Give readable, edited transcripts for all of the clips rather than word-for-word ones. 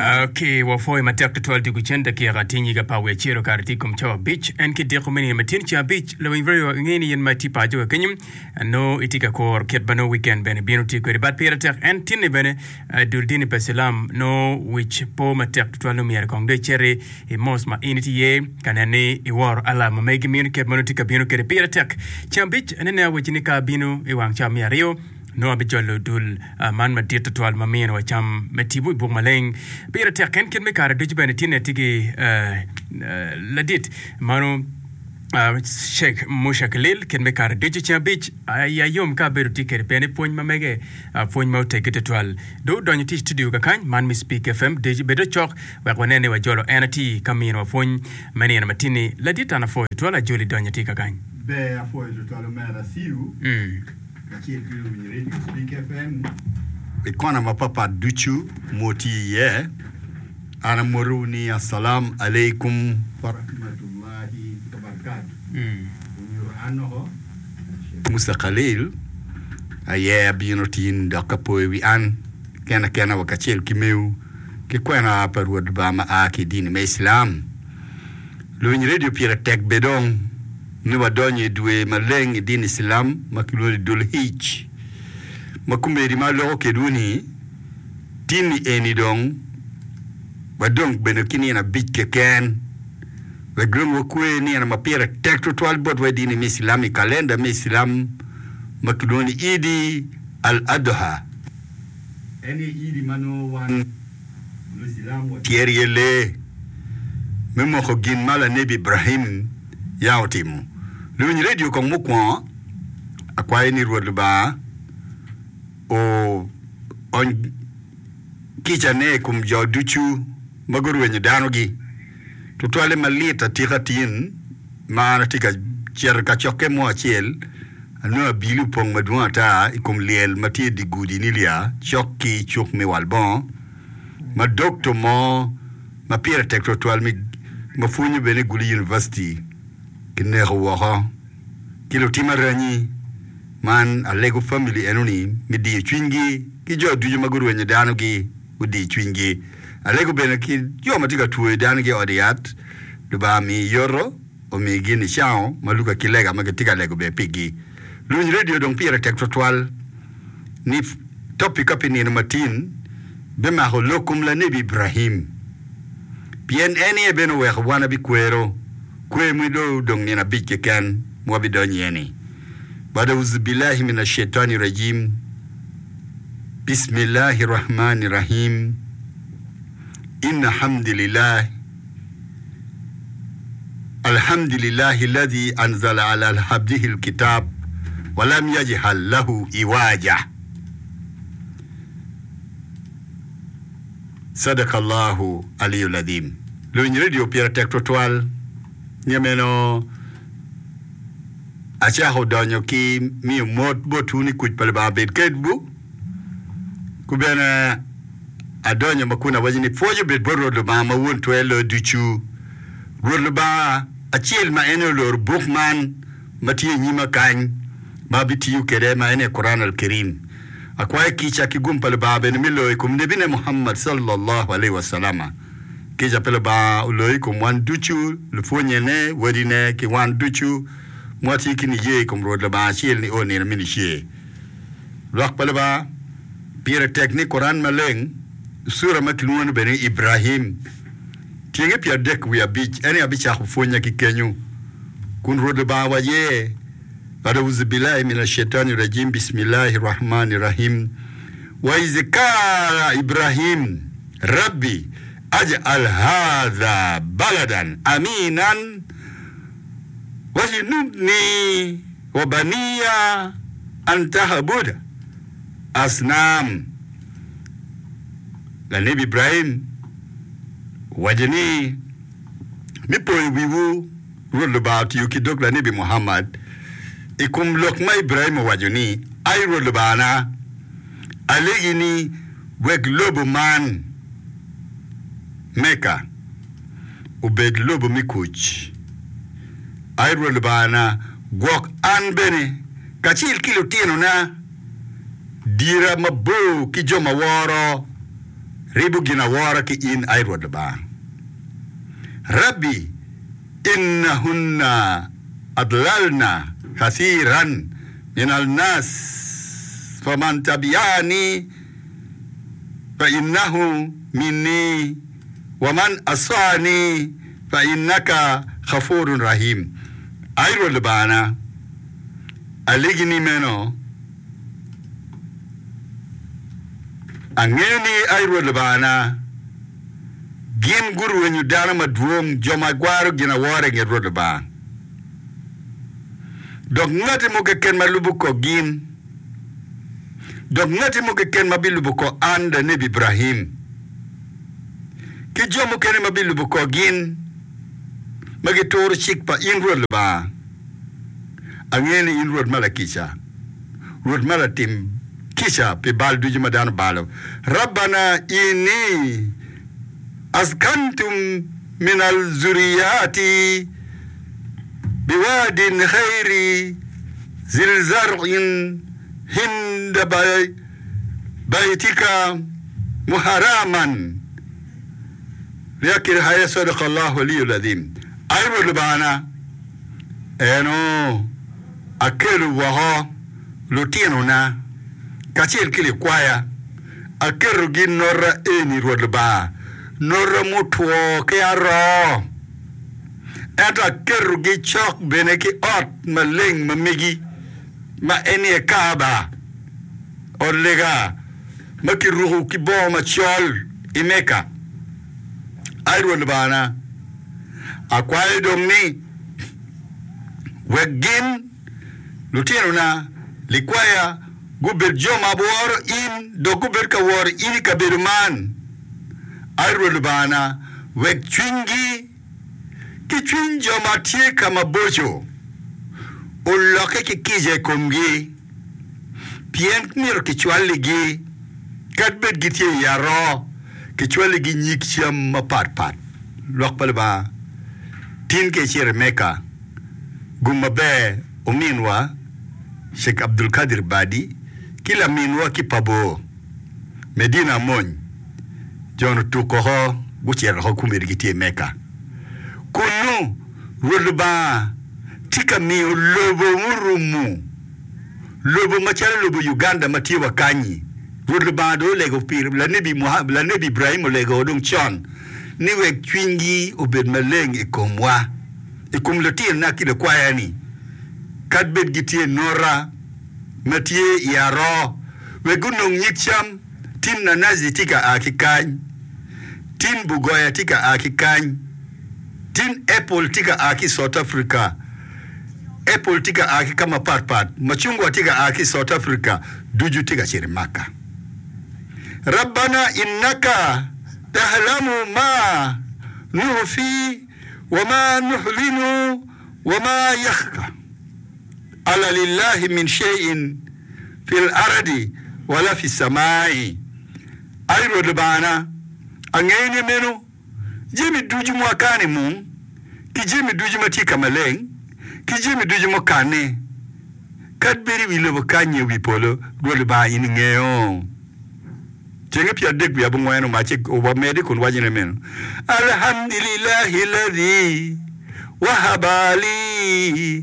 Okay, wafoi matek twal di kuchenda ki agatinyi ga pawe chiro karti kumchawa beach en ki deko mini matin cha beach lo invero ngeni yen mati pa jo kenyum no itika kor ket bano weekend bene bino ti ko ribat pira tek en tinne bene durdini peselam no which po matek twal no mier kong de chere e mos ma initi ye kanane e war ala ma megi min ket bano tika bino ke pira tek cha beach enene wajini ka bino e wang cha miario no abijolo dul man ma dirta twal ma mien wa cham metibu bu maleng bira tek ken me kara duj bene tinne tigi ladit manu Sheikh Musha Khalil ken me kara duj cha beach ya yom ka beru tiker bene poñ ma mege poñ ma tegete twal do donyo ti studio ka kan man mi speak fm deji bedo chok wa wanene wa jolo NT kamin wa poñ mani na matini ladit ana fo twala joli donyo ti ka kan be afo twalo mera siu Ikona mapapa duchu moti ye ana moruni assalam alaikum wa rahmatullahi wa barakatuh. Musa Khalil aye binotin dakapo wi an kena wakachel kimeu ke kwena parwad ba ma akidini me islam lo ni radio pira tek bedong ni wadonye duwe maleng din islam makilori dul hij makumeri malo keduni tini eni dong wadong benokini na bitke ken wadong wakwe ni na mapira tekto 12 bot wadini islami kalenda islam makiloni idi al adha eni idi mano wan islam wa kieriyele memo ko gin mala nebi Ibrahim yaotimu Luni radio kong mukwa akwaye ni ruodba o on kichane kum joduchu maguru wenye danogi tutwale malita tikatin maana tika cherka choke mo achiel anu bilu pong madwa ta ikum liel mati di gudi nilia chokki chok me walbon ma doctor mo ma pire tekto twal mi mafunyu bene guli university Kinero waha kilo timarani man alego family enuni midi chwingi kijo duju maguru wenye dano gi udi chwingi alego bene ki yo matika tuwe dano gi odiat duba mi yoro o mi gini chao maluka kilega magatika lego be pigi Luni radio dong pira tektotwal ni topic apini na matin bema ho lokum la nebi Ibrahim bien eni beno we wana bi kwero kwe mwido dong nina bike kan mwabidonyi yani bada uzubillahi mina shaitani rajim bismillahirrahmanirrahim inna alhamdulillahi alladhi anzala ala alhabdihi alkitab walam yajhal lahu iwaja sadakallahu aliyul adhim lo radio pira tektotwal Nyameno acha hodonyo ki mi mot botuni kuj pale ba bed kedbu kubena adonyo makuna wajini fojo bed borro ba ma won twelo duchu borro ba achil ma eno lor bukman mati nyima kan ma bitiu kede ma ene Quran al-Karim akwa kicha kigum pale ba ben milo ikum nebine Muhammad sallallahu alaihi wasallama Kija pele ba uloi kum wan duchu lufonye ne wadine ki wan duchu mwati kini ye kum rodle ba shiel ni oni na mini shie lak pele ba pira teknik Quran maleng sura makilun bene Ibrahim tienge pia dek we abich eni abicha kufonya ki kenyu kun rodle ba waye a'udhu billahi minash shaitani rajim bismillahirrahmanirrahim wa izkara Ibrahim rabbi aj'al hadha baladan aminan wajnubni wa baniya an ta'budu asnam la nabi Ibrahim wajani mipo wiwu roll about you kidok la nabi Muhammad ikum lokma Ibrahim wajani ay roll bana alegini wek lobo man Meka ubed lobo mikuch ayro lebana gok anbene kachil kilo tieno na dira mabo kijoma woro ribu gina wara ki in ayro da ba rabbi innahunna adlalna kathiran min al-nas faman tabi'ani fa innahu minni wa man asani fa innaka ghafurun rahim ayro da bana aligini meno angeni ayro da bana gin guru wenyu dana madwong joma gwaro gina wore nge rodo ba dok ngati mo ken malubu ko gin dok ngati mo ken mabilubu ko anda nebi Ibrahim ki jomo ken mabilubu ko gin magi toru chikpa in rodo ba angeni in rodo malakisha rodo malatim kisha pe baldu juma dana balo rabbana ini أسكنتم من الذريات بواد خير ذي الزرع هند بيتك محرما لكن هيا صدق الله ولي العظيم أيوة لبانا إنه أكل وها لوتينونا كثير كلي كوايا أكل جين نورا إني رودبا nora mutuo ke aro eta keru gi chok bene ki ot maleng mamigi ma eni kaba olega maki ruhu ki bo ma chol imeka ayro bana akwai domni wegin lutino na likwaya guber joma bor in do guber ka wor in ka berman ayro bana weg chwingi ki chwinjo matie kama bojo o loke ki kije komgi pien miro ki chwaligi kadbet gitie yaro ki chwaligi nyik chiam mapat lok palba tin ke chere meka gumabe uminwa Sheikh Abdul Qadir Badi kila minwa ki pabo Medina Mon John tukoho bucher ho kumirgitie meka kunu rulba tika mi lobo murumu lobo machalo lobo Uganda matiwa kanyi rulba do lego pir la nebi Ibrahim lego dong chon niwe kwingi obed maleng ikomwa ikumlotie na kile kwayani kadbet gitie nora matie yaro wegunong nyikcham tin na nazi tika akikany tin bugoya tika akikany tin apple tika aki South Africa apple tika aki kama pat machungwa tika aki South Africa duju tika chirimaka rabbana innaka tahlamu ma nuhfi wama nuhlinu wama yakhka ala lillahi min shay'in fil ardi wala fi samai ayro de bana angeni meno jimi duji mo kane mum ki jimi duji mati kamaleng ki jimi duji mo kane kadberi wi lobo kanye wi polo dole ba ini ngeo jenge pia dek bi abu ngoyano ma chek o ba medi kun wajine meno alhamdulillahi alladhi wahaba li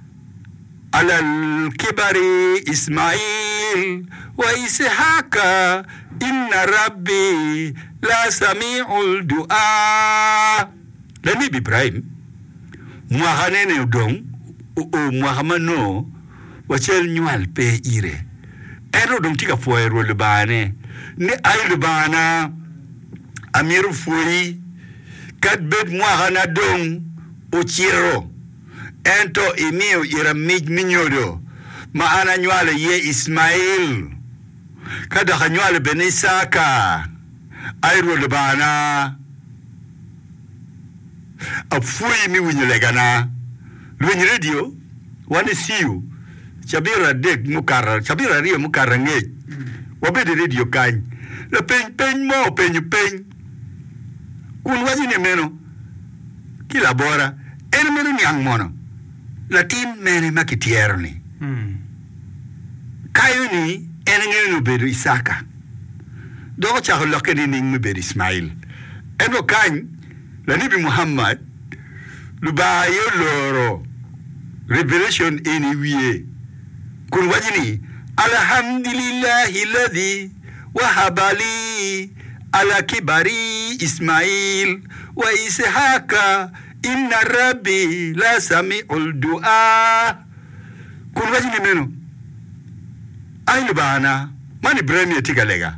ala al-kibari Ismail wa Ishaka inna rabbi la sami'ul du'a lani Ibrahim muahanene udong o muhamano wachel nyual pe ire ero dong tika foero lebane ni ay lebana amiru fui kadbet muahana dong o chiro ento imio ira minyodo maana nywale ye Ismail kada hanywale benisaka ayro lebana afui mi winyelegana lwenye radio wani siu chabira dek mukara chabira rio mukara nge wabede radio kany le pen mo pen kun wajine meno kila bora en meno nyang mono latin mene makitierni kayuni enengenu bedu Isaka do cha lo ke ni ning be Ismail eno kan la nabi Muhammad lu ba yo loro revelation anyway kun wajini alhamdulillahi alladhi wahaba li ala kibari Ismail wa Ishaqa inna rabbi la sami'ul du'a kun wajini meno ay bana mani bremi tigalega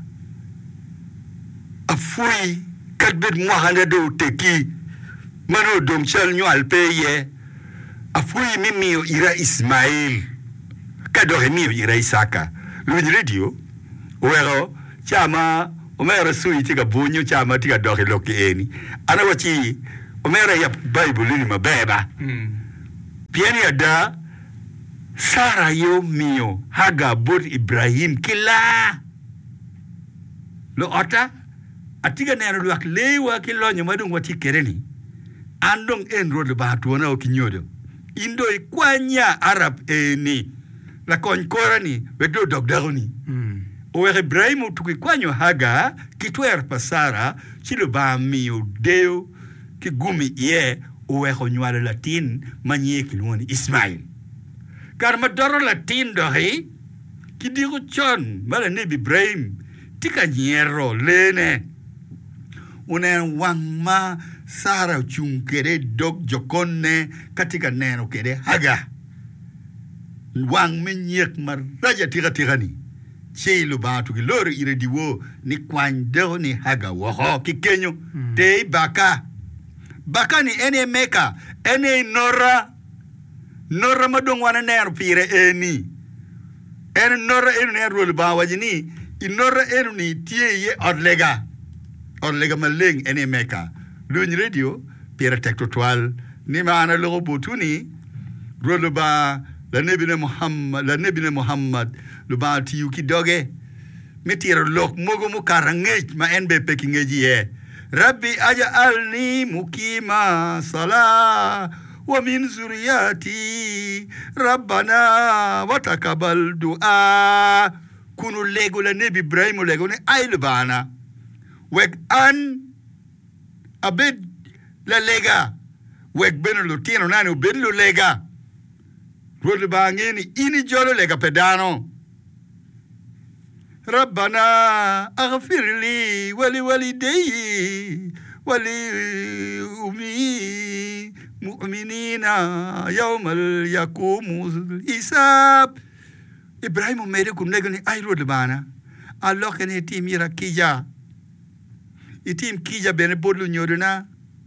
afui kadbet mohane do teki mano dom chal nyo alpeye afui mimi ira Ismail kado mimi ira Isaka lu radio wero chama omera sui tiga bunyo chama tiga dohe loki eni ana wachi omera ya bible ni mabeba pieni ada Sara yo mio haga bot Ibrahim kila lo ota atiga nero luak lewa kilo nyamadung wati kereni andong enro de batuana o kinyodo indo ikwanya Arab eni la konkorani wedo dogdaroni o Ibrahim tukikwanyo haga kitwer pasara chilo ba mio deo kigumi ye o nywale latin manye kilwoni Ismail karma doro latin dohi kidigo chon mala nebi Ibrahim tika nyero lene unen wangma Sara chunkere dog jokonne katika neno kere haga wang menyek maraja tigani chelo batu ki lori ire diwo ni kwando ni haga woho kikenyo te baka ni ene meka ene nora madong wana nero pire eni nora enu nero le ba wajini inora enu ni tie ye odlega maleng ene meka Luni radio pira tekto toal ni maana logo botuni rolo ba la nebine Muhammad lo ba tiyuki doge metira lok mogo mo karangej ma enbe pekingeji ye rabbi aj'alni mukima sala wa min zuriyati rabbana wa taqabbal du'a kunu lego la nebi Ibrahim lego ne aylu bana wek an abed la lega wek beno lo tino nani ubed lo lega rode bangeni ini jolo lega pedano rabbana aghfir li wali walidayyi wali ummi mu'minina yawmal yaqumul hisab Ibrahim mere kun negani ay rode bana Allah kene timira kija itim kija bene bodlu nyoduna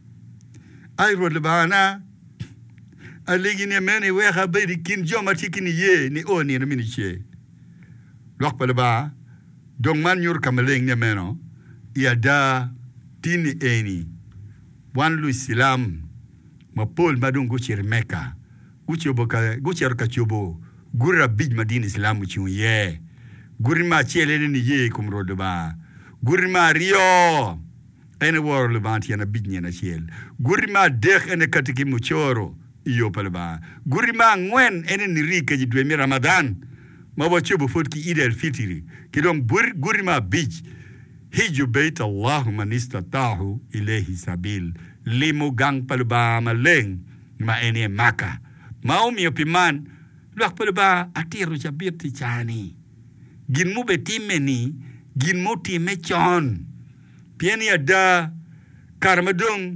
ay rode bana aligi ne meni we ha be kin joma tikini ye ni oni na mini che lok pale ba dong man nyur kameleng ne meno ya da tini eni wan lu islam ma pol madung guchir meka guchir ka chubo gurra bij madin islam chu ye gurma chele ni ye kum rode ba gurma rio ene wor le banti na bij na chel gurma dekh ene katiki muchoro iyo palba gurima ngwen ene niri ke jidwe mi Ramadan mabo chubo fot ki idel fitri ki don gurima bij hiju bait Allahumma nistatahu ilayhi sabil limo gang palba maleng ma ene maka maumi opiman lok palba atiru chabirti chani gin mu betimeni gin mu time chon pieni ada karmadung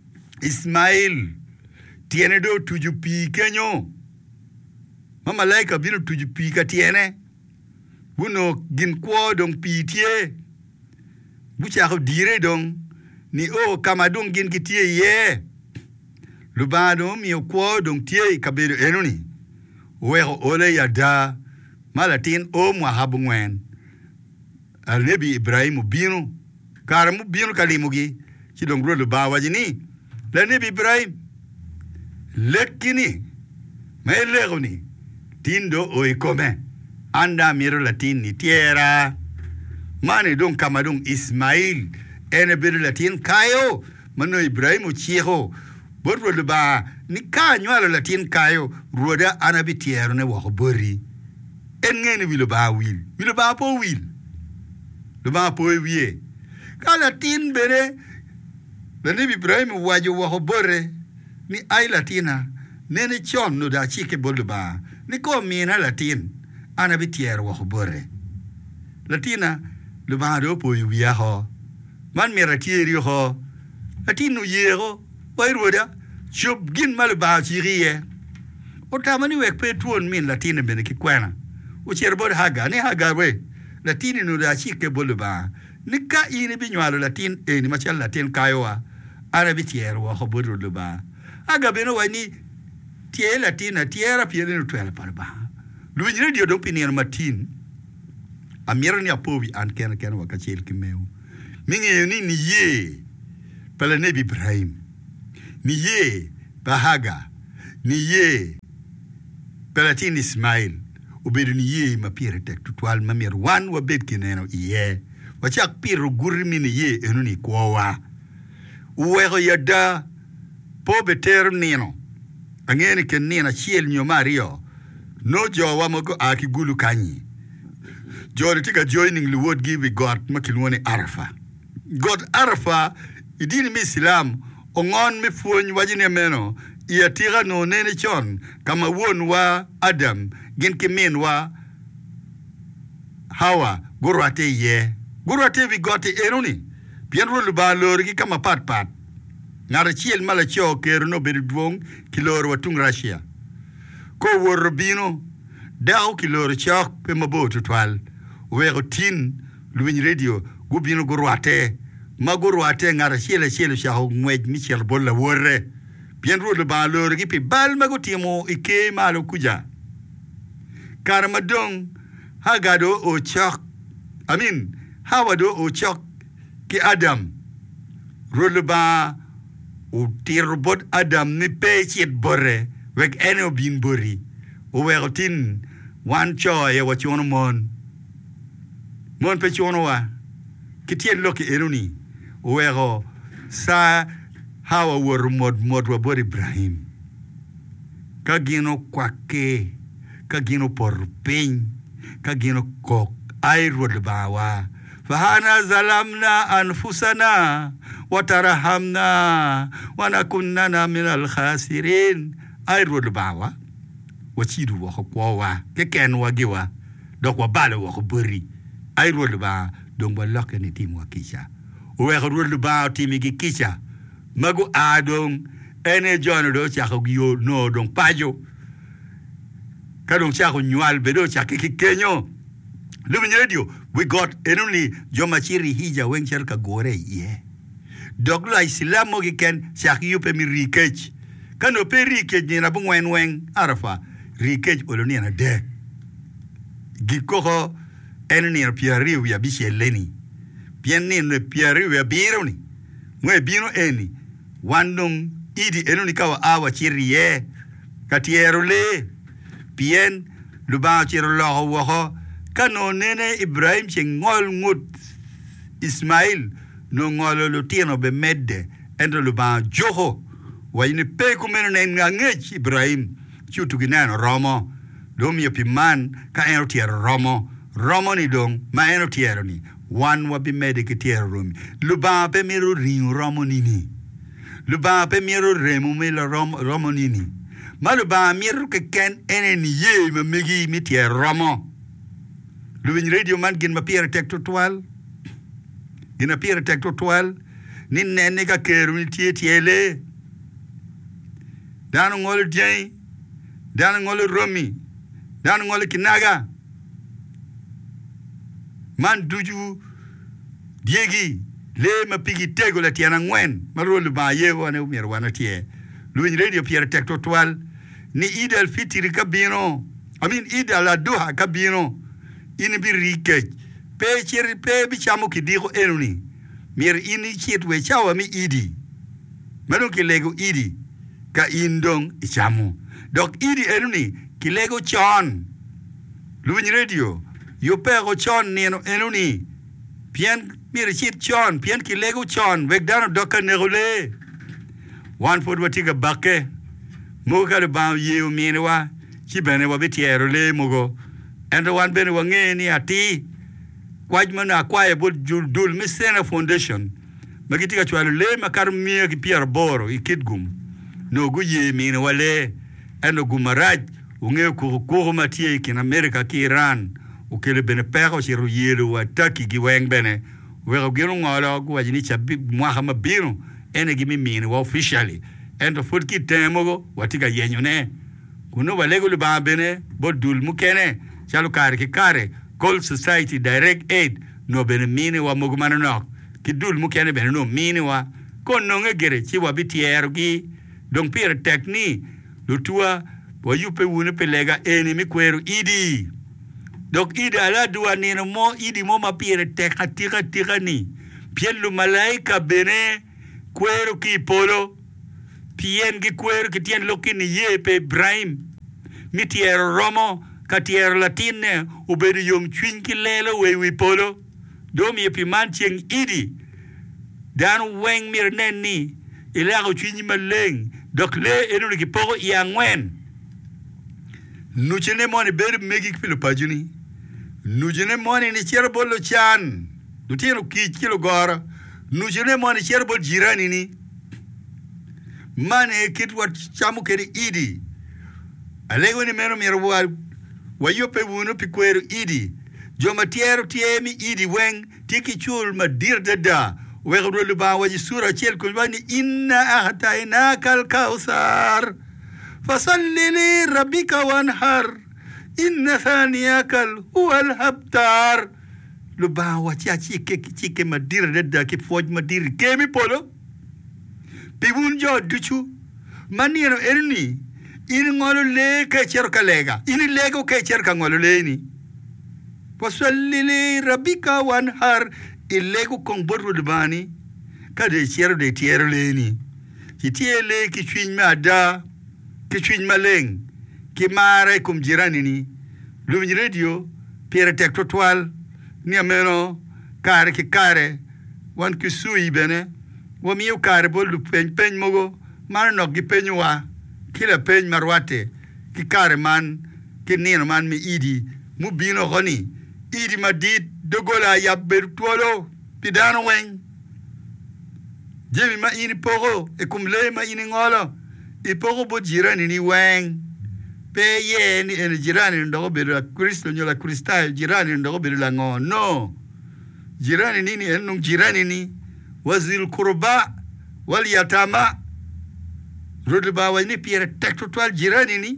Ismail tiene do tuju pi kenyo mama laika bino tuju pi ka tiene wuno gin kwa dong pi tie bucha ko dire dong ni o kamadong gin kitie ye lubado mi kwa dong tie kabero enoni wero ole yada malatin o mwa habungwen alnebi Ibrahim bino karamu bino kalimugi chidong ro ba wajini la nebi Ibrahim lekini melegoni tindo oikome anda miro latin ni tierra mane don kamadung Ismail ene bir latin kayo mano Ibrahim chiho borro le ba ni kanyo ala latin kayo roda anabi tierra ne wa bori en ngene wilo ba po wil lu ba po wie ka latin bere la ne Ibrahim wajo wa hobore ni ai latina nene chon no da chike bolu ba ni ko mina latin ana bitier wa hobore latina lu ba do po wie ho man mi ratieri ho latino yero wai roda chop gin mal ba chirie o tamani wek petron min latina bene ki kwana o cher bod haga ni haga we latini no da chike bolu ba ni ka ine bi nywalo latin ni ma chal latin kayowa ana bitier wa hobore lu ba aga beno wani tie latina tiera piere no twela par ba lu nyire dio do pinir matin amir ni apovi an ken wa ka chel kimeu mingi ni ye pala ne Ibrahim ni ye bahaga ni ye palatin Ismail ubedu ni ye mapire tek tutwal mamir wan wa bet kineno ye wachak piro gurmi ni ye enu ni kwawa uwego yada po beter nino angeni ken nina chiel nyo mario no jowa moko akigulu kanyi jori tika joining luwod give God makilwone Arafa God Arafa idini mi Islam ongon mi fuony wajine meno ia tira no nene chon kama won wa Adam gin kimin wa Hawa gurwate ye gurwate vi gote eruni pienro luba lorgi kama pat ngara chiel mala cho kerno bedwong kilor watung Russia ko worobino dao kilor chok pe maboto twal wego tin luwin radio gubino gurwate magurwate ngara chiel shaho ngwej ni chiel bolla worre pienro luba lorgi pi bal magotimo ike malo kuja karamadong hagado o chok hawado o chok ki Adam ruluba o tirbot Adam ni pechit bore wek eno bin bori o wegotin wan cho ye wachono mon pe chono wa kitien loki eruni o wego sa hawa wor mod wa bor Ibrahim kagino kwake kagino porpin kagino kok ai ruluba فهانا ظلمنا أنفسنا وترحمنا ونكوننا من الخاسرين أيرو الباوا وشيرو وخقوا كأن واجوا دوك وبالو وخبري أيرو البا دون بلوك نتيم وكيشا ويرو البا تيمي كيشا ماغو آدم أنا جون دو شاكو يو نو دون باجو كادون شاكو نوال بدو شاكي كينيو Lumin radio, we got enuni jomachiri hija wencher ka gore ye. Dogla Islam mogi ken shaki yupe mi rikech. Kano pe rikech ni nabung wen arafa rikech oloni na dek. Gikoko enuni na piari ya bishi eleni. Piani na piari ya bironi. Mwe bino eni. Wandung idi enuni kawa awa chiri ye. Katiero le. Pien lubang chiro loho woho. Kano nene Ibrahim ngol ngut Ismail no ngolo lutino be medde endo luba joho wayne pe kumeno ngangech Ibrahim chutu ginano romo domi piman ka eno tiero romo ni dong ma eno tiero ni wan wa bi medde ke tiero romi luba pe miro ring romo nini luba pe miro remu me romo nini ma luba miro ke ken enen ye ma megi mi tiero romo Luwin radio man gin mapira tek total gin apira tek total nin nene ka keru ni tiele danu ngol jey danu ngol romi danu ngol kinaga man duju diegi le mapigi tego la tiana ngwen marolu ba yewo ne umir wana tie Luwin radio pira tek total ni idal fitiri kabino idal aduha kabino ini bi rikech pe bi chamo kidiko enuni mir ini chit we chawa mi idi mero kilego idi ka indong ichamo dok idi enuni kilego chon luwin radio yo pego chon neno enuni pien mir chit chon pien kilego chon wek dano doka negole wan fod watiga bakke mo ka ba yew minwa chi bene wa bitiero le mogo endo wan bene wangeni ati kwajmana kwaye bol dul misena foundation magitika chwalo le makar miya ki pier boro ikidgum no guye min wale eno gumaraj unge ko matie kin America ki Iran ukele bene pero chiru yelo wataki gi weng bene wego gero ngolo gwajini chabi mwahama bino ene gimi min wa officially endo fut ki temogo watika yenyo ne kuno walego le ba bene bodul mukene chalo kare ki kare Gold Society Direct Aid no bene mini wa mugumano no kidul mukene bene no mini wa kon no ngere chi wa bitiero gi donc pire techni lutua wa yupe wune pelega eni mi kweru idi donc idi ala duwa ni no mo idi mo ma pire tika ni pielu malaika bene kweru ki polo pien gi kweru ki tien lokini yepe Ibrahim mitiero romo katier latine ubedi yom chwin ki lelo we polo domi epi man chieng idi dan weng mir nenni ilago chwin maleng dok le enu ki pogo yangwen nuchene moni beri megi pilo pajuni nuchene moni ni chiero bolo chan nutieno ki kilo gora nuchene moni chiero bol jirani ni mane kitwa chamu keri idi alego ni meno mirwa wayope wuno pikweru idi joma tiero tiemi idi weng tiki chul madir dada wegro le ba waji sura chel kulbani inna ahtainaka alkausar fasalli li rabbika wanhar inna thaniyaka huwa alhabtar le ba waji chike madir dada ki foj madir kemi polo piwun jo duchu maniro erni in ngolo le ke cerca lega in lego ke cerca ngolo leni posalli li rabbika wanhar il lego con borro de bani kade ciero de tiero leni ti tiele ki chwin ma da ki chwin maleng ki mare kum jirani ni Lumini Radio pere tek total ni ameno kare ki kare wan ki sui bene wo mi kare bol du pen mogo mar no gi penywa kila peny marwate ki kare man ki nino man mi idi mu bino goni idi madid dogola yabber tuolo pidano wen jemi ma ini pogo e kumle ma ini ngolo e pogo bo jirani ni wen pe ye ni en jirani ndo beru la Kristo nyola kristal jirani ndo beru la no jirani nini en jirani ni wazil kurba wal yatama Rode ba wani pire tek total jirani ni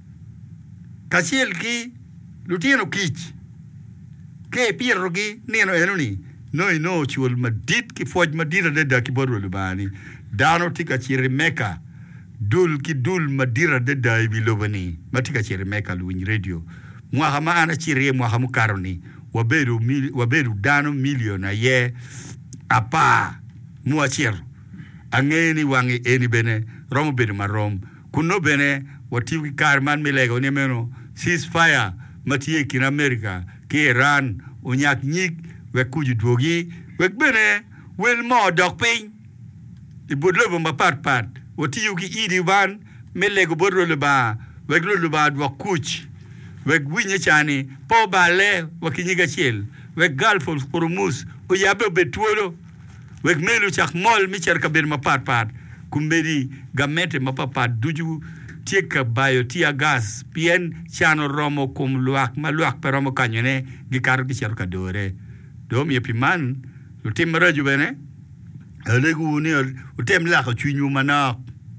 kasiel ki lutino kich ke piro ki nino enuni no chul madit ki foj madira de ki bodo le bani dano tika chiri meka dul madira de da bi lobani matika chiri meka Lumini Radio mwa hama ana chiri mwa hamu karoni waberu dano miliona ye apa mwa chiro angeni wangi eni bene romo bene marom kuno bene watiwi karman milega oni meno ceasefire matie kin America ki Iran onyak nyik we kuju duogi we bene wel mo dok piny ibudlo ma pat watiwi ki idi ban milego bodro le ba we glo le ba dwa kuch we winye chani po bale wakinyiga chiel we Gulf of Hormuz o yabe betuolo we melu chak mol mi cher kabir ma pat kumberi gamete mapapa duju tieka bayo tia gas pien chano romo kum luak maluak peromo kanyone gikaru ki cher kadore dom yepi man utim raju bene alegu ni utem la ko chunyu mana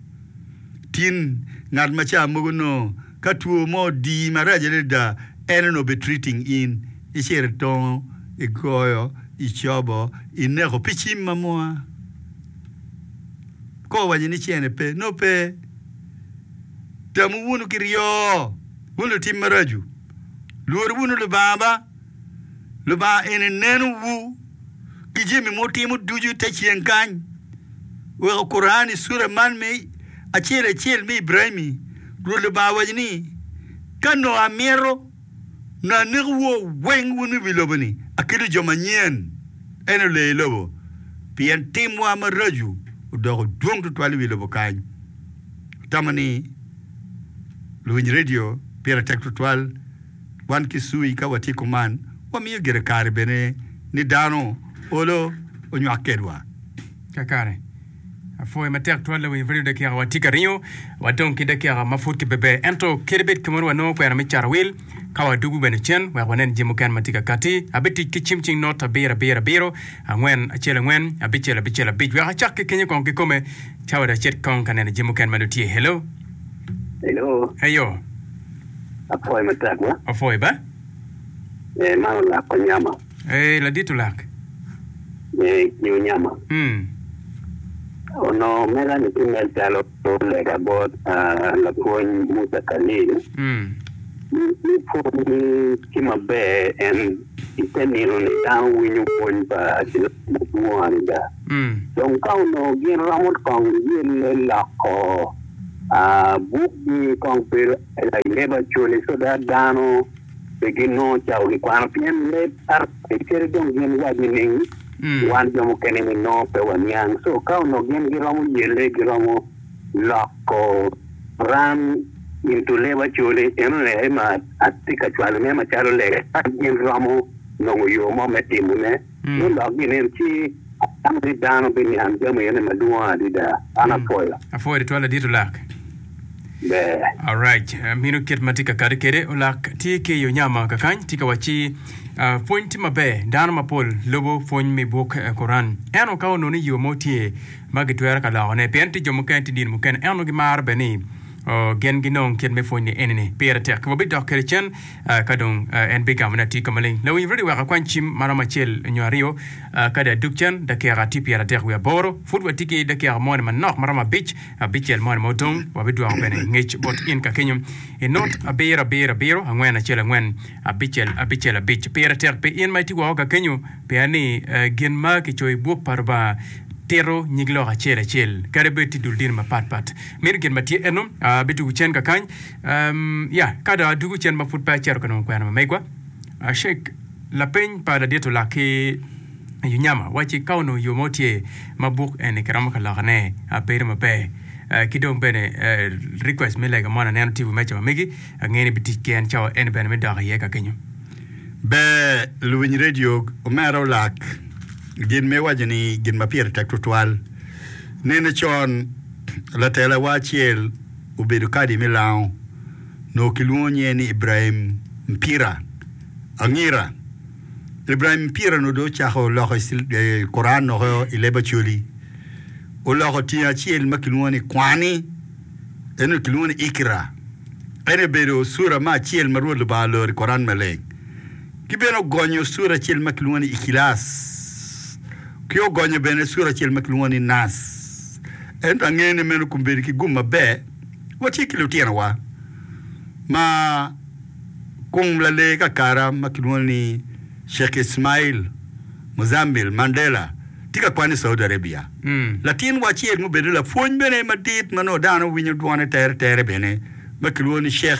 tin ngad macha mugono katu mo di maraje da eno be treating in isere ton igoyo ichobo inero pichima moa ko wajini chiene pe no pe tamu wunu kirio wunu timaraju luor wunu le baba le ba ene nenu wu kijemi motimu duju te chienkan we Qur'ani sura man me achele mi Ibrahimi le ba wajini kano amero na nirwo weng wunu bilobani akili jomanyen ene le lobo pien timu amaraju udogo duong tu twali bilobo kany tamani Lumini Radio pera tek twal wan kisui ka watiko man wa mi gere kare bene ni dano olo onyo akedwa kakare foi matek twala wi video de kia watika rio waton kida kia mafut ki bebe ento kirbet kumon wano kwa na michar wil kawa dugu bene chen wa wanen jimukan matika kati abiti kichimching not abira biro angwen achela ngwen abichela bich wa chak ke kenye kon ke kome chawa da chet kon kanene jimukan manutie hello heyo Apoy matek wa afoy ba maula ko nyama la ditulak ni nyama ono mera ni tumel talo le gabot la coin muta kalil ni for kima be en iteniro ni down when you point ba mo anda donc kauno gen ramot kong gen la ko book ni kong per la leba chole so da dano begino chao ni kwa pien le ar per don gen wa ni wan jomo kene mi no pe wanyang so kauno gen giromo yele giromo lako ram into leba chole enle ma atika chwale me ma chalo le gen ramo no yo mo metimu ne no login chi amri dano bini anjamo yene madua dida ana foila afoy twala ditulak all right minu kit matika karikere ulak tike yo nyama kakany tika wachi point mabe dan mapol lobo fon mi bok Quran eno ka no ni yo motie magitwera kala ne penti jomukan tidin mukan eno gi mar beni gen ginon ken me fon ni enene pera tek mo bi dokere chen kadon en be gamna ti kamaling law in really wa kwanchim marama chel nyario kada dukchen da ke rati pera tek we boro futwa tike da ke mon man nok marama beach bichel mon moton wa bi do bene ngech bot in ka kenyum e not a bero angwen chel angwen bichel beach pera tek pe in mai ti wa ka kenyu pe ani gen ma ki choy buk parba tero nyiglo ga chel karebe ti duldin ma pat mir gen mati enom bitu chen ka kan ya kada dugu chen ma fut pa cher kono kwa na megwa shek la pen pa da dieto la ke yunyama wachi kauno yomotie mabuk en karama kala ne a pere ma pe kidong bene request me like mana nan ti mecha megi ngeni biti ken chaw en bene me da ye ka kenyu be luwin radio o mero lak gin me wajani gin ma pier tek tual nene chon la tela wachiel ubedu kadi milao no kilunye ni Ibrahim Mpira angira Ibrahim Mpira no do chaho lo Quran no ileba chuli o lo tia chiel makiluni kwani eno kiluni ikra ene bedo sura ma chiel marul ba lo Quran male kibeno gonyo sura chiel makiluni ikilas kyo gonyo bene sura chiel makiluni nas endo ngene meno kumberi ki gumma be wati kilutina wa ma kum la le ka kara makiluni Sheikh Ismail Mozambique Mandela tika kwani Saudi Arabia latin wachi mu bedela fon bene madit mano dano winyo duane tere bene makiluni Sheikh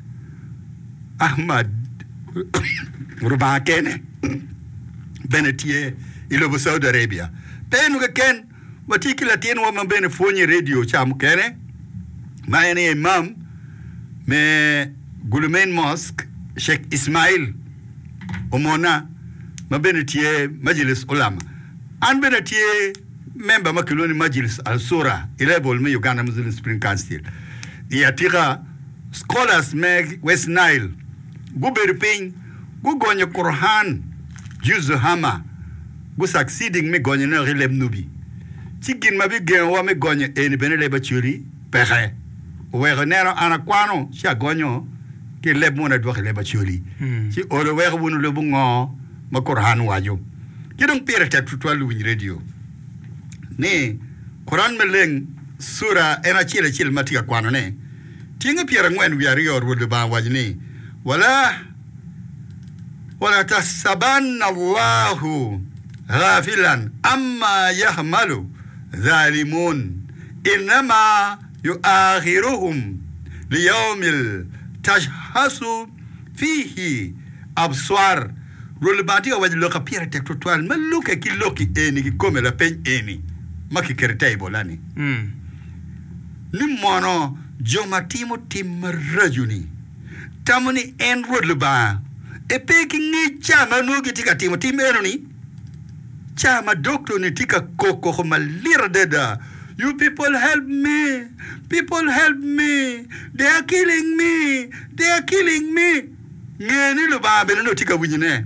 Ahmad Ruba Kene benetie ilo Saudi Arabia tenu ka ken watiki latin wa mabene fonye radio cham kene maene imam me Gulumain Mosque Sheikh Ismail Omona mabenetie Majlis Ulama an benetie member makiloni Majlis Al-Sura ilebol me Uganda Muslim Spring Council yatira scholars me West Nile guberping gugonye Quran juzu hama gu succeeding me gonye na relem nubi tigin mabi gen wa me gonye eni benele bachuri pexe we nero anakwano sha gonyo ke leb mona do khile bachuri ci olo we wonu le bungo ma Quran wajo ki dong pere tek tutwalu win radio ne Quran meleng sura ena chile matika kwano ne tinga pere ngwen wi ari yor wudu ba wajni wala tasabanna Allahu ghafilan amma yahmalu zalimun inma yuakhiruhum liyawmil tashhasu fihi abswar rolbati wajh loka pire tek total maluka kiloki eni comme la pen eni maki kertay bolani ni mono jomatimo tim rajuni tamuni en rolba e pe ki ngi chama no gi tika timo timero ni chama doctor ni tika koko malira deda. You people help me. People help me. They are killing me. They are killing me. Ngeni lo ba be no tika winyine.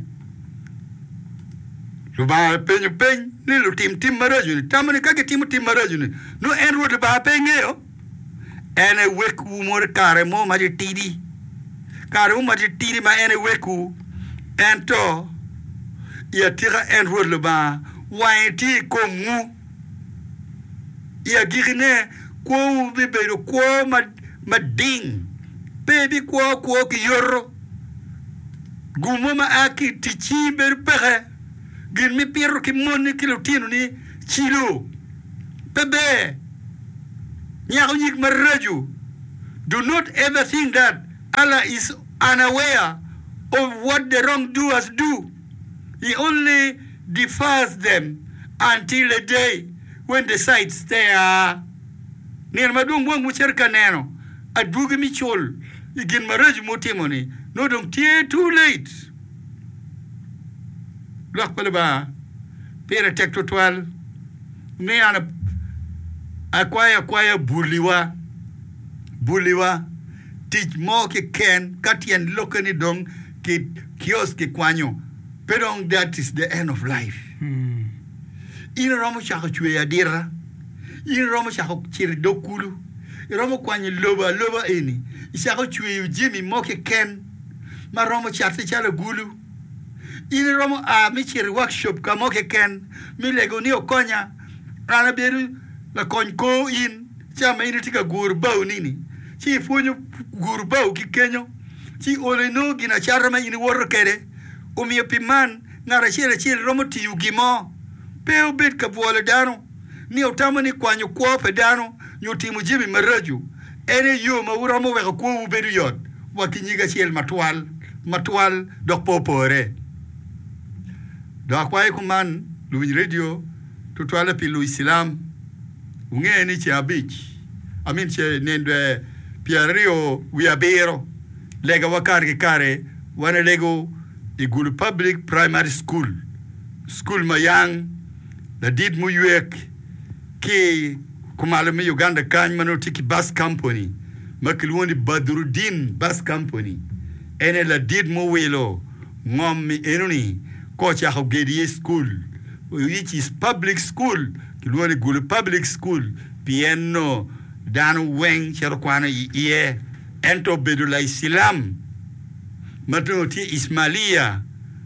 Lo ba penyu ni lo tim maraju ni. Tamani kage tim maraju ni. No enro lo ba pengeo. Ene weku mor kare mo maji tidi. Kare mo maji tidi ma ene weku. Ento ya tira enro lo ba waiti ko mu. Ya girine ko bibero ko mading baby ko ki yoro gumo ma aki tichi ber pere gin mi pierro ki moni kilotino ni chilo bebe nyago nyik maraju. Do not ever think that Allah is unaware of what the wrongdoers do. He only defers them until the day when the sights there. Near madung wang mucherka neno. Adugi michol. Igin maraj motimoni. No don't tear too late. Lock palaba. Pere tekto twal. Me ana acquire buliwa. Buliwa. Teach more ke ken. Katian lokani dong ke kiosk ke kwanyo. Pero that is the end of life. In Romo Shako Chuadira, in Romo Shako Chiridokulu, in Romo Quany Loba any, Shako Chui Jimmy Moke Ken, Maromo Chatachala Gulu, in Romo Michiri workshop Kamoke Ken, Milegonio Konya, Anaberu, La Conco in, Chamainitica Gurbo Nini, Chi Funyo Gurbo Kikenyo, Chi Oleno Gina Charama in Warkere, Umio Piman, Narashira Chil Romo Tiugimo. Peo bit ka vola dano ni otamani kwanyo kwa pedano nyutimu jimi maraju ene yo mawura mo weka kwa ubedu yod wakinyiga chiel matwal dok popore dok wae kuman luwin radio tutwala pilu islam unge ni che abich amin che nendwe piario wiabero lega wakari kare wana lego igulu public primary school mayang la did mu yuek ki kumalame Uganda kany tiki bus company makilwoni Badruddin bus company ene la did mu welo ngom enuni ko cha gedi school which is public school kilwoni gulu public school pieno danu weng cherkwana iye ento bedula islam matoti ismalia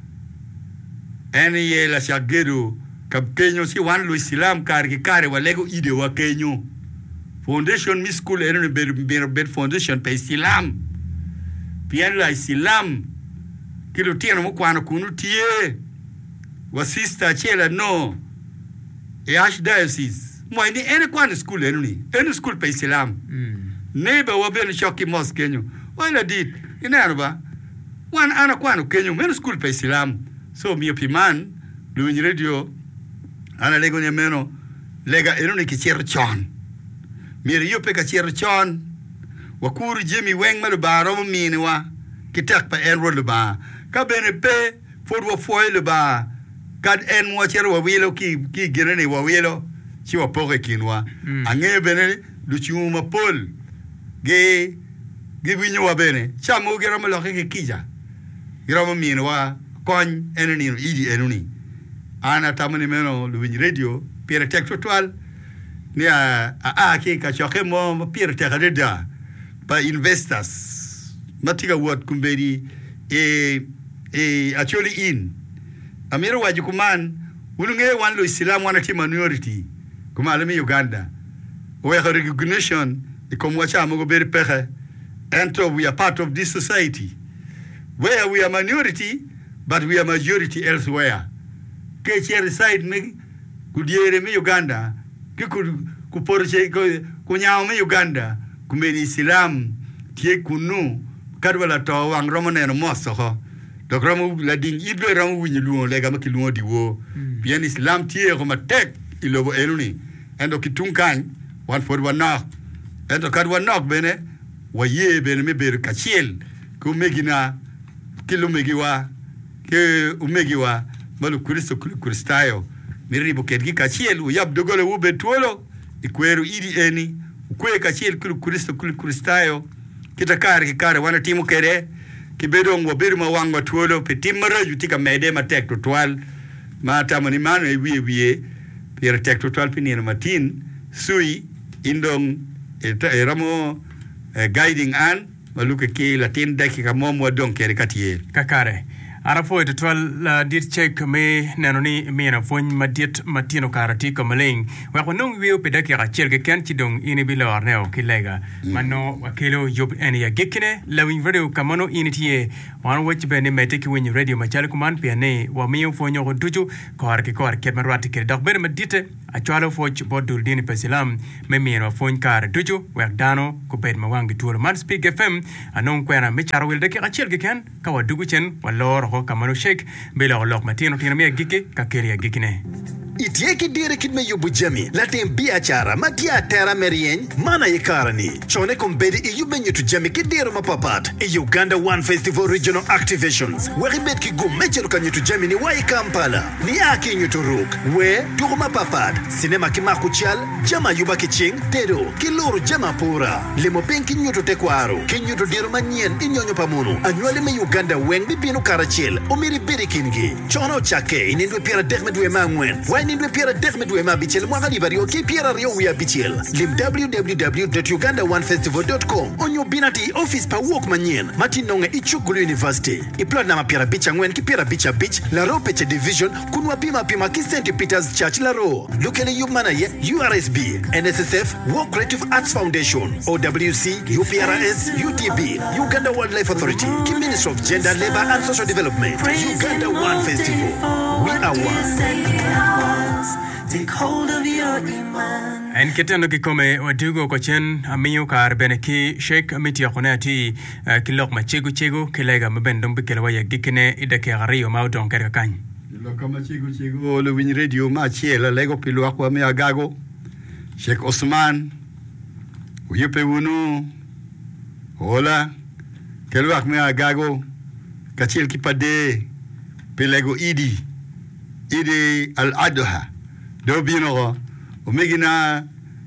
ene ye la chagedo kab Kenyo si wan lo islam kare walego ide wa Kenyo foundation mi school ene ber foundation pe islam pian la islam kilo tieno mo kwana kunu tie wa sister chela no e archdiocese mo ni ene kwana school ene school pe islam neighbor wa ben shoki mosque Kenyo wala dit ina ba wan ana kwana Kenyo men school pe islam so mi opiman luwin radio ana lego ne meno lega eruni ki chon mir yupe ka chon wa kuru jemi weng malu baro mini wa kitak pa enro le ba ka bene pe fodwo foile ba kad en mo cher wa wilo ki gerene wa wilo chi wa poke kinwa ange bene du chuma pol ge winyo wa bene chamo gero mo lo ke kija gero mini wa kon eneni idi enuni ana tamani meno luwin radio pere tek total ni ki ka choke mo pere tek da pa investors matiga wot kumberi actually in amiro wajikuman ulunge wan lo islam wana ti minority kuma alami Uganda we have recognition ikomwa cha mo beri pere and we are part of this society where we are minority but we are majority elsewhere ke chere side me kudiere me Uganda ke ku porche ku nyao me Uganda kumeni islam tie kunu kadwala to wang romane no moso ho dogramu la ding idwe ramu winyi luo lega makiluo diwo bien islam tie ko matek ilobo eluni endo kitunkan wan for wana endo kadwa nok bene waye bene me ber kachiel ku megina kilumegiwa ke umegiwa malu Kristo Kristayo miribu kedgi kachiel uyab dogole ube tuolo ikweru idi eni ukwe kachiel Kristo Kristayo kitakare kikare wana timu kere kibedo ngwabiru mawangwa tuolo petimara jutika mede matek totual mata mani manu ewie pira tek totual pinira matin sui indong eramo guiding an maluke ki latin daki kamomo don kere katie kakare arafo ito twal dit check me nanoni me na fon madit matino karati ko maling wa ko nung wiu pedaki ka chelge ken chidong ini bilo arneo kilega mano wakelo yob eni ya gekine lawin video kamono initie wan watch be ne meteki win radio machal kuman piane wa me fo nyo duju ko har ket marwati ke dog be madite a chalo fo bodul dini pesilam me no fon kar duju wa dano ko bed mawangi tour man speak fm anon kwena me charwil de ka chelge ken ka wa dugu chen walor ko kamano shek bela lok matino tina me gike ka keria gikine itieki dire kidme yubu jami latin biachara matia terra merien mana yikarani chone kombedi iyube nyitu jami kidiro mapapat Uganda One Festival Regional Activations weribet ki gumechero kanyitu jami ni wai Kampala ni aki nyitu ruk we turu mapapat sinema kimakuchal jama yuba kiching tedo kiluru jama pura limo penki nyitu tekwaro kinyutu diro manien inyonyo pamunu anywali me Uganda weng bibinu karachil umiri biri kingi chono chake inindwe pira dekmedwe mangwen nindwe piera dekmedwe mabichel mwagali bario ki piera rio wia bichel lim www.ugandaonefestival.com onyo binati office pa walk manyen matinonge ichugulu university iplot na mapiera bicha ngwen ki piera bicha beach la ro peche division kunwa pima ki St. Peter's Church la ro lukele yubmana ye URSB NSSF Work Creative Arts Foundation OWC UPRS UTB Uganda Wildlife Authority ki Ministry of Gender Labor and Social Development Uganda One Festival we are one. Take hold of your iman. En ketendo kikome wadugo ko chen amiyo kar beneki Sheikh Amiti Akonati kilok machego kilega mabendom bikela ya gikine idake gariyo maudon kerka kan kilok machego le win radio ma chiela lego pilu akwa me agago Sheikh Osman uyupe wunu hola kelwak me agago kachil kipade pelego idi al-adha do bino omegina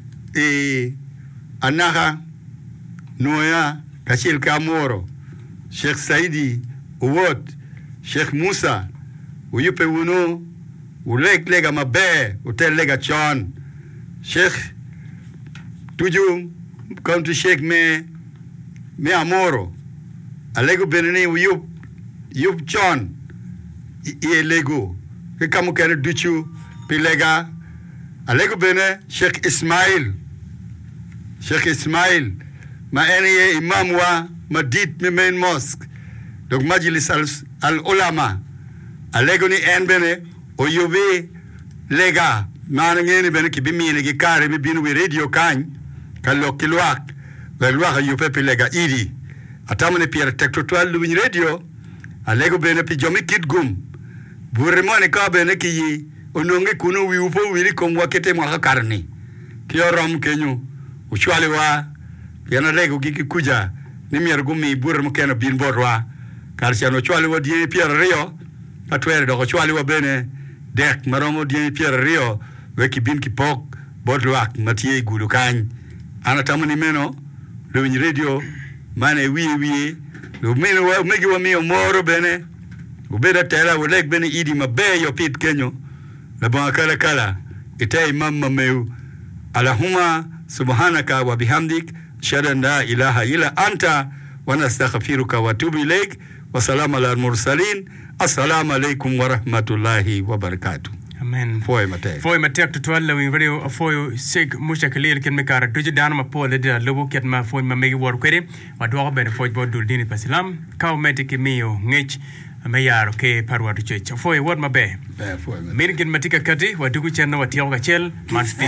anaka noya kachil kamoro Sheikh Saidi uwot Sheikh Musa uyupe wuno ulega mabe utelega chon Sheikh tuju come Sheikh me amoro alego benene uyup chon lego ke kamu kene duchu pilega alego bene Sheikh Ismail ma ene imam wa madit me main mosque donc majlis al ulama alego ni en bene o yobe lega ma ngene bene ki bimine ki kare mi binu radio kan kallo kilwak velwa yope pilega idi atamune pierre tektotoal lu radio alego bene pi jomi kitgum buremone ka bene ki ononge kuno wi upo wili komwa kete mwa karni kiorom kenyu uchwale wa yana lego giki kuja ni miergumi buremo kena bin borwa karsiano chwale wa die Pierre Rio atwere do chwale wa bene dek maromo die Pierre Rio weki bin ki pok bodwak matie gulu kan ana tamani meno le win radio mane wi lo meno wa megi wa mi moro bene ubeda tela wo leg bene idi mabe yo pit kenyo la ba kala ite imam meu alahuma subhanaka wa bihamdik shada la ilaha illa anta wa nastaghfiruka wa atubu ilaik wa salamu ala mursalin assalamu alaikum wa rahmatullahi wa barakatuh amen foi matek to twalla wi radio foi sig mushakalil ken mekara doje dan ma pole de lobo ket ma foi ma megi wor kwede wa do ben foi bodul dini pasilam kaw metiki miyo ngech mayaro ke parwa tuche foi word mabe mir gen matika kati wa dugu chen wa tiyo ga chel man